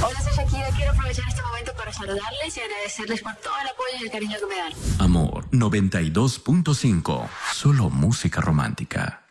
Hola, soy Shakira. Quiero aprovechar este momento para saludarles y agradecerles por todo el apoyo y el cariño que me dan. Amor 92.5. Solo música romántica.